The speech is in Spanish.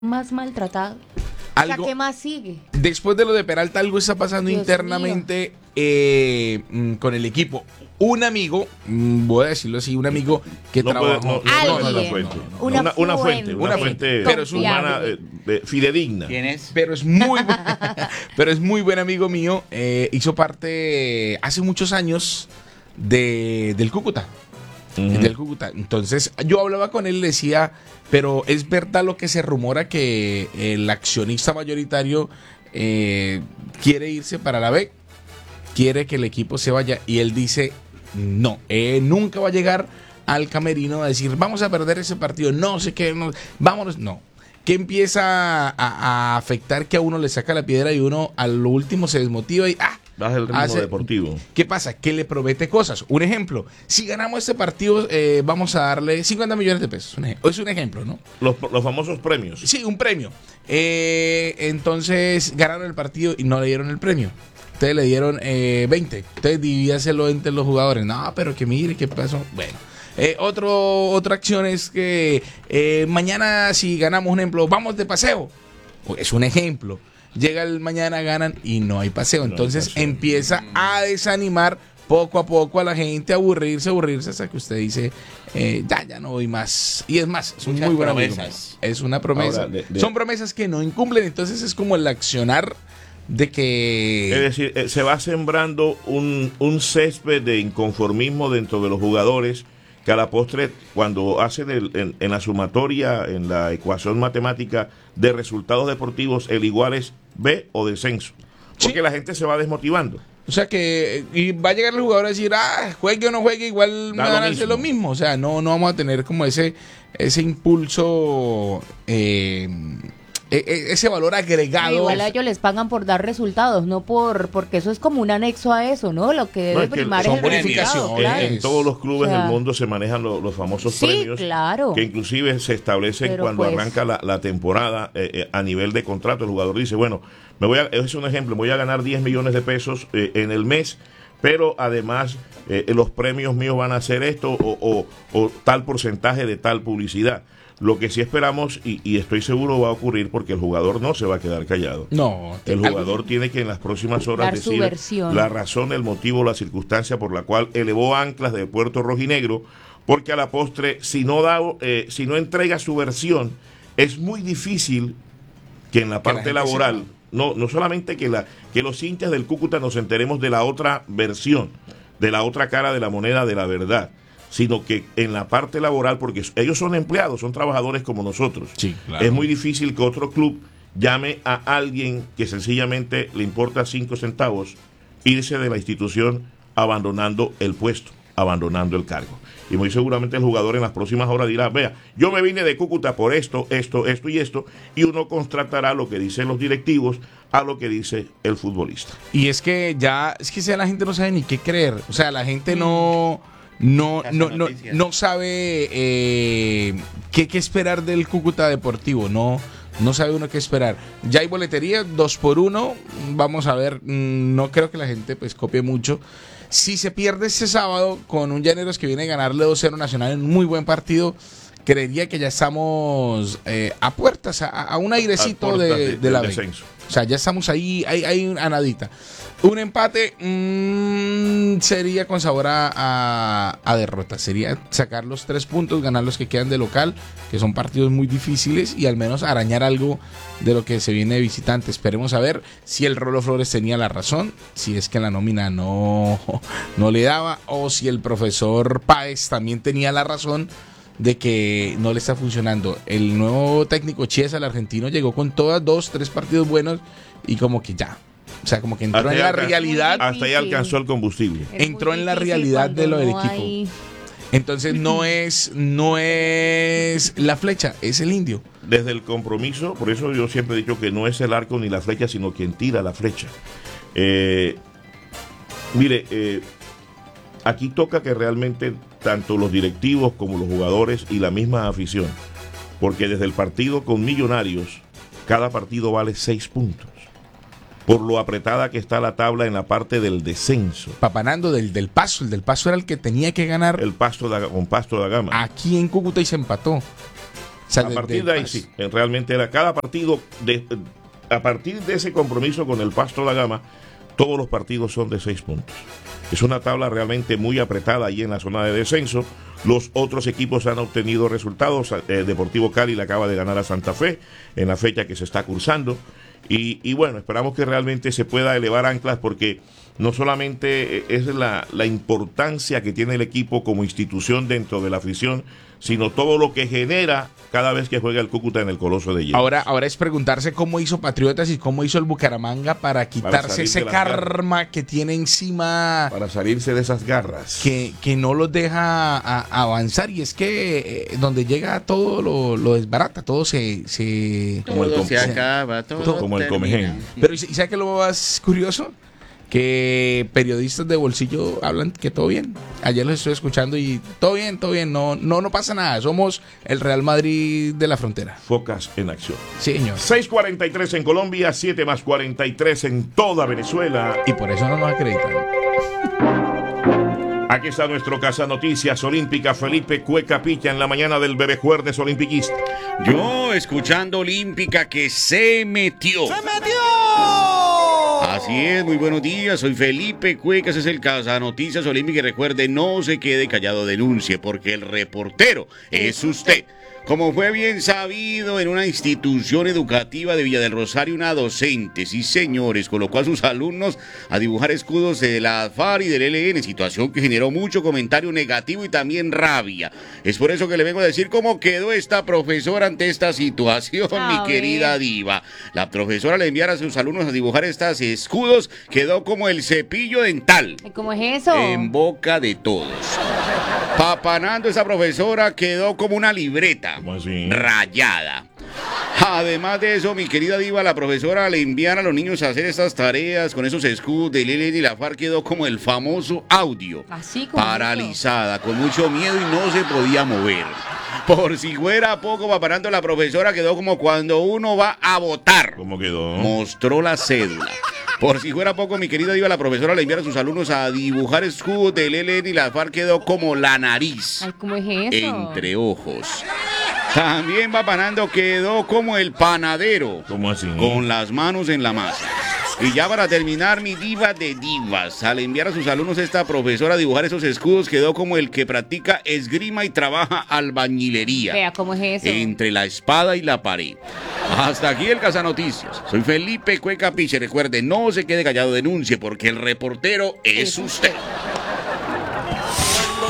más maltratado. O sea, Algo, ¿qué más sigue? después de lo de Peralta, algo está pasando Dios internamente con el equipo. Un amigo, voy a decirlo así, un amigo que No puede- trabajó. Alguien. Una fuente Pero es humana fidedigna. ¿Quién es? Pero es muy, pero es muy buen amigo mío. Hizo parte hace muchos años del Cúcuta. Del Cúcuta. Entonces, yo hablaba con él y le decía, pero es verdad lo que se rumora que el accionista mayoritario quiere irse para la B, quiere que el equipo se vaya. Y él dice, no, nunca va a llegar al camerino a decir, vamos a perder ese partido, no sé qué, no, vámonos, no. Que empieza a afectar que a uno le saca la piedra y uno a lo último se desmotiva y Baja el ritmo deportivo. ¿Qué pasa? Que le promete cosas. Un ejemplo, si ganamos este partido, vamos a darle 50 millones de pesos. Es un ejemplo, ¿no? Los famosos premios. Sí, un premio. Entonces ganaron el partido y no le dieron el premio. Ustedes le dieron 20. Entonces divídaselo entre los jugadores. No, pero que mire, ¿qué pasó? Bueno. Otra acción es que mañana si ganamos, un ejemplo, vamos de paseo. Es un ejemplo. Llega el mañana, ganan y no hay paseo. Entonces empieza a desanimar poco a poco a la gente, a aburrirse hasta que usted dice, ya no voy más. Y es más, es un Muchas muy buen amigo. promesas. Es una promesa. Ahora, Son promesas que no incumplen. Entonces es como el accionar de que... Es decir, se va sembrando un césped de inconformismo dentro de los jugadores que a la postre, cuando hacen en la sumatoria, en la ecuación matemática de resultados deportivos, el igual es B o descenso. Porque Sí. la gente se va desmotivando. O sea que y va a llegar el jugador a decir, juegue o no juegue, igual me Da van a lo hacer lo mismo. mismo. O sea, no vamos a tener como ese impulso, ese valor agregado. Igual a ellos les pagan por dar resultados, no porque eso es como un anexo a eso, ¿no? Lo que debe es que primar son es el resultado, bonificaciones. claro. En todos los clubes O sea, del mundo se manejan los famosos sí, premios, claro. que inclusive se establecen Pero cuando pues- arranca la temporada a nivel de contrato. El jugador dice, bueno, es un ejemplo, voy a ganar 10 millones de pesos en el mes, pero además los premios míos van a ser esto o tal porcentaje de tal publicidad. Lo que sí esperamos, y estoy seguro va a ocurrir, porque el jugador no se va a quedar callado. No, El jugador tiene que en las próximas horas Dar su decir versión. la razón, el motivo, la circunstancia por la cual elevó anclas de Puerto Rojinegro, porque a la postre, si no entrega su versión, es muy difícil que en la Que la parte gente laboral, no solamente que los hinchas del Cúcuta nos enteremos de la otra versión, de la otra cara de la moneda de la verdad, sino que en la parte laboral, porque ellos son empleados, son trabajadores como nosotros. Sí, claro. Es muy difícil que otro club llame a alguien que sencillamente le importa 5 centavos irse de la institución abandonando el puesto, abandonando el cargo. Y muy seguramente el jugador en las próximas horas dirá, vea, yo me vine de Cúcuta por esto y esto, y uno contratará lo que dicen los directivos a lo que dice el futbolista. Y es que ya la gente no sabe ni qué creer. O sea, la gente no sabe qué esperar del Cúcuta Deportivo. No sabe uno qué esperar. Ya hay boletería 2x1. Vamos a ver. No creo que la gente pues copie mucho. Si se pierde este sábado con un Llaneros que viene a ganarle 2-0 Nacional en un muy buen partido, creería que ya estamos a puertas, a un airecito de la B. descenso. O sea, ya estamos ahí, hay una nadita. Un empate sería con sabor a derrota. Sería sacar los 3 puntos, ganar los que quedan de local, que son partidos muy difíciles, y al menos arañar algo de lo que se viene de visitante. Esperemos a ver si el Rolo Flores tenía la razón, si es que la nómina no le daba, o si el profesor Páez también tenía la razón de que no le está funcionando. El nuevo técnico Chiesa, el argentino, llegó con todas 2-3 partidos buenos y como que ya. O sea, como que entró Hasta en ahí la alcanzó- realidad. Hasta ahí alcanzó el combustible. Es entró muy en la difícil realidad de lo del cuando equipo. hay- Entonces no es la flecha, es el indio. Desde el compromiso, por eso yo siempre he dicho que no es el arco ni la flecha, sino quien tira la flecha. Aquí toca que realmente tanto los directivos como los jugadores y la misma afición, porque desde el partido con Millonarios, cada partido vale 6 puntos, por lo apretada que está la tabla en la parte del descenso. Papanando del Paso. El del Paso era el que tenía que ganar El Pasto con Pasto da Gama. aquí en Cúcuta y se empató. sea, a partir de ahí sí, realmente era cada partido, a partir de ese compromiso con el Pasto da Gama, todos los partidos son de 6 puntos. Es una tabla realmente muy apretada ahí en la zona de descenso. Los otros equipos han obtenido resultados. Deportivo Cali le acaba de ganar a Santa Fe en la fecha que se está cursando. Y bueno, esperamos que realmente se pueda elevar anclas, porque no solamente es la importancia que tiene el equipo como institución dentro de la afición, sino todo lo que genera cada vez que juega el Cúcuta en el Coloso de Hielo. Ahora es preguntarse cómo hizo Patriotas y cómo hizo el Bucaramanga para quitarse ese karma que tiene encima. Para salirse de esas garras. Que no los deja avanzar. Y es que donde llega todo lo desbarata, todo se como se acaba, todo como el Comején. Pero ¿y sabe qué es lo más curioso? Que periodistas de bolsillo hablan que todo bien. Ayer los estoy escuchando y todo bien, no pasa nada. Somos el Real Madrid de la frontera. Focas en acción. Sí, señor. 6:43 en Colombia, 7+43 en toda Venezuela. Y por eso no nos acreditan. Aquí está nuestro Casa Noticias Olímpica, Felipe Cueca Picha, en la mañana del Bebé Jueves Olimpiquista. Yo escuchando Olímpica que se metió. ¡Se metió! Así es, muy buenos días, soy Felipe Cuecas, es el Casa Noticias Olímpica, y recuerde, no se quede callado, denuncie, porque el reportero es usted. Como fue bien sabido, en una institución educativa de Villa del Rosario, una docente, sí señores, colocó a sus alumnos a dibujar escudos de la FARC y del ELN, situación que generó mucho comentario negativo y también rabia. Es por eso que le vengo a decir cómo quedó esta profesora ante esta situación, mi querida diva. La profesora le enviara a sus alumnos a dibujar estos escudos, quedó como el cepillo dental. ¿Cómo es eso? En boca de todos. Papanando, esa profesora quedó como una libreta. ¿Cómo así? Rayada. Además de eso, mi querida diva, la profesora le enviara a los niños a hacer estas tareas con esos escudos del ELN y la FARC, quedó como el famoso audio. Así como paralizada, con mucho miedo y no se podía mover. Por si fuera poco, papanando, la profesora quedó como cuando uno va a votar. ¿Cómo quedó? Mostró la cédula. Por si fuera poco, mi querida diva, la profesora le enviara a sus alumnos a dibujar escudos del ELN y la FARC, quedó como la nariz. Ay, ¿cómo es eso? Entre ojos. También papanando quedó como el panadero. ¿Cómo así? Con las manos en la masa. Y ya para terminar, mi diva de divas, al enviar a sus alumnos esta profesora a dibujar esos escudos, quedó como el que practica esgrima y trabaja albañilería. Vea, ¿cómo es eso? Entre la espada y la pared. Hasta aquí el Casanoticias. Soy Felipe Cueca Piche. Recuerde, no se quede callado, denuncie, porque el reportero es usted.